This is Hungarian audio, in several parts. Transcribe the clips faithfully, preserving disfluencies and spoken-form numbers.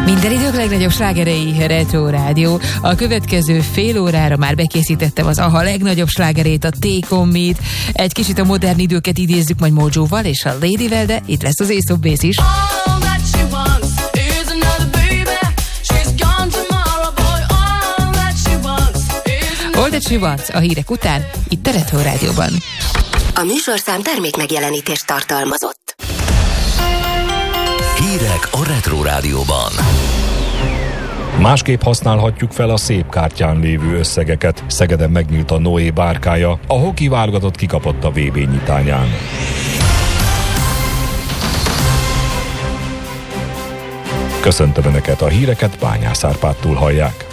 Minden idők legnagyobb slágerei, Retro Rádió. A következő fél órára már bekészítettem az Aha legnagyobb slágerét, a Take On Me-t. Egy kicsit a modern időket idézzük majd Mojóval és a Ladyvel, de itt lesz az Ace of Base is. All That She Wants a hírek után, itt a Retro Rádióban. A műsorszám termék megjelenítést tartalmazott. Hírek a Retro Rádióban. Másképp használhatjuk fel a szép kártyán lévő összegeket. Szegeden megnyílt a Noé bárkája, a hoki válogatott kikapott a vé bé nyitányán. Köszöntöm Önöket, a híreket Bányász Árpádtól hallják.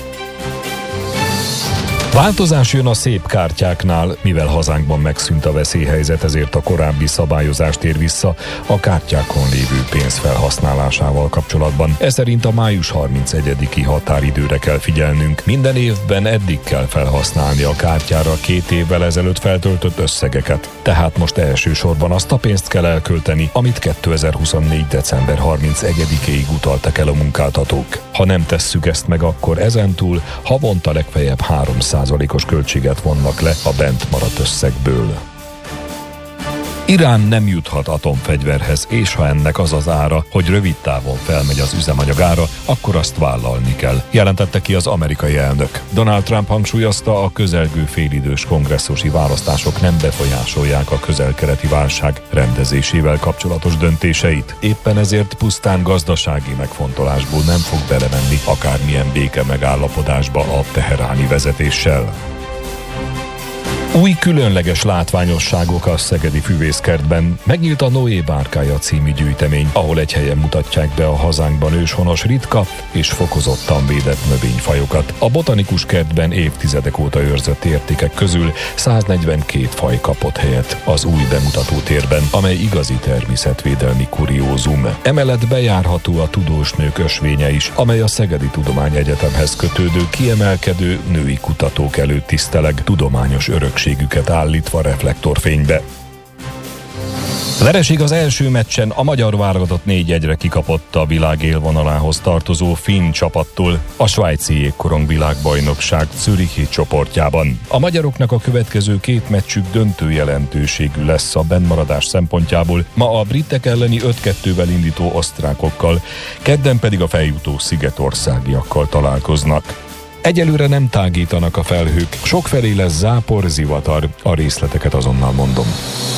Változás jön a szép kártyáknál, mivel hazánkban megszűnt a veszélyhelyzet, ezért a korábbi szabályozást ér vissza a kártyákon lévő pénz felhasználásával kapcsolatban. Ez szerint a május harmincegyediki határidőre kell figyelnünk. Minden évben eddig kell felhasználni a kártyára két évvel ezelőtt feltöltött összegeket. Tehát most elsősorban azt a pénzt kell elkölteni, amit kétezer-huszonnégy. december harmincegyedikéig utaltak el a munkáltatók. Ha nem tesszük ezt meg, akkor ezentúl havonta legfeljebb háromszáz százalékos költséget vonnak le a bent maradt összegből. Irán nem juthat atomfegyverhez, és ha ennek az az ára, hogy rövid távon felmegy az üzemanyag ára, akkor azt vállalni kell, jelentette ki az amerikai elnök. Donald Trump hangsúlyozta, a közelgő félidős kongresszusi választások nem befolyásolják a közel-keleti válság rendezésével kapcsolatos döntéseit. Éppen ezért pusztán gazdasági megfontolásból nem fog belemenni akármilyen béke megállapodásba a teheráni vezetéssel. Új különleges látványosságok a szegedi füvészkertben. Megnyílt a Noé bárkája című gyűjtemény, ahol egy helyen mutatják be a hazánkban őshonos ritka és fokozottan védett növényfajokat. A botanikus kertben évtizedek óta őrzött értékek közül száznegyvenkét faj kapott helyet az új bemutató térben, amely igazi természetvédelmi kuriózum. Emellett bejárható a tudósnők ösvénye is, amely a Szegedi Tudományegyetemhez kötődő kiemelkedő női kutatók előtt tiszteleg, tudományos örökség állítva reflektorfénybe. Vereség az első meccsen, a magyar válogatott négy egyre kikapott a világ élvonalához tartozó finn csapattól a svájci jégkorong világbajnokság Zürichi csoportjában. A magyaroknak a következő két meccsük döntő jelentőségű lesz a bennmaradás szempontjából, ma a britek elleni öt kettővel indító osztrákokkal, kedden pedig a feljutó szigetországiakkal találkoznak. Egyelőre nem tágítanak a felhők, sokfelé lesz zápor, zivatar, a részleteket azonnal mondom.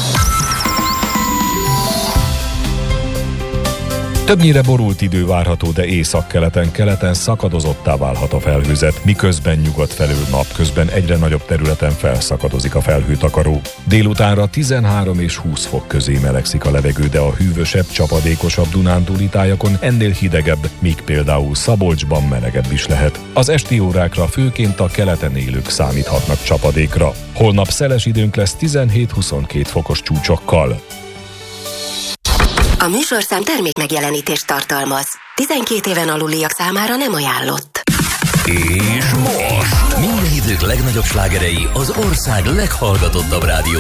Többnyire borult idő várható, de északkeleten, keleten szakadozottá válhat a felhőzet, miközben nyugat felől napközben egyre nagyobb területen felszakadozik a felhőtakaró. Délutánra tizenhárom és húsz fok közé melegszik a levegő, de a hűvösebb, csapadékosabb Dunántúli tájakon ennél hidegebb, míg például Szabolcsban melegebb is lehet. Az esti órákra főként a keleten élők számíthatnak csapadékra. Holnap szeles időnk lesz tizenhét-huszonkét fokos csúcsokkal. A műsorszám termék megjelenítést tartalmaz. tizenkét éven aluliak számára nem ajánlott. És most minden idők legnagyobb slágerei az ország leghallgatottabb rádió